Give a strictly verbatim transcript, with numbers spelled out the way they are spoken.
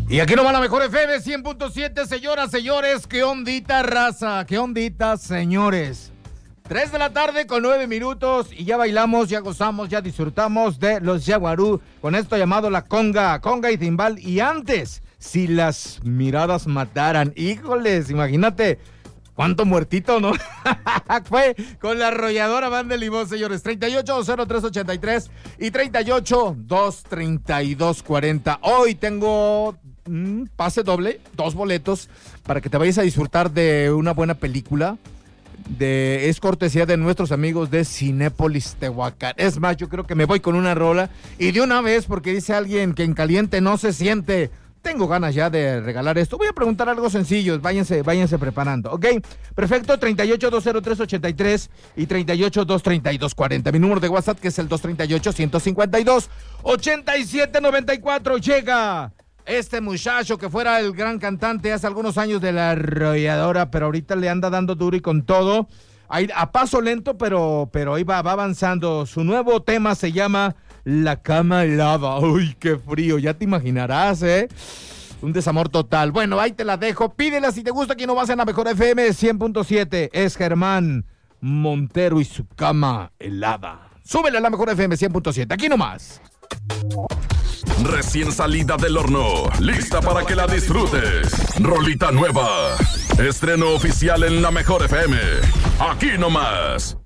Y aquí nomás la mejor F M cien punto siete, señoras, señores, qué ondita raza, qué ondita, señores. Tres de la tarde con nueve minutos y ya bailamos, ya gozamos, ya disfrutamos de los Yaguarú con esto llamado la conga, conga y timbal. Y antes, si las miradas mataran, híjoles, imagínate cuánto muertito, ¿no? Fue con la arrolladora Banda de Limón, señores. treinta y ocho cero tres ochenta y tres y treinta y ocho dos treinta y dos cuarenta. Hoy tengo un pase doble, dos boletos para que te vayas a disfrutar de una buena película. De, es cortesía de nuestros amigos de Cinépolis Tehuacán. Es más, yo creo que me voy con una rola y de una vez, porque dice alguien que en caliente no se siente. Tengo ganas ya de regalar esto. Voy a preguntar algo sencillo, váyanse, váyanse preparando, ¿ok? Perfecto, treinta y ocho dos cero tres ochenta y tres y treinta y ocho dos treinta y dos cuarenta. Mi número de WhatsApp, que es el dos treinta y ocho ciento cincuenta y dos ochenta y siete noventa y cuatro. Llega este muchacho que fuera el gran cantante hace algunos años de la arrolladora, pero ahorita le anda dando duro y con todo. Ahí, a paso lento, pero, pero ahí va, va avanzando. Su nuevo tema se llama La Cama Helada. Uy, qué frío, ya te imaginarás, ¿eh? Un desamor total. Bueno, ahí te la dejo. Pídela si te gusta. Aquí no vas en la mejor F M cien punto siete. Es Germán Montero y su Cama Helada. Súbele a la mejor F M cien punto siete. Aquí nomás. Recién salida del horno, lista para que la disfrutes. Rolita nueva, estreno oficial en la mejor F M. Aquí nomás.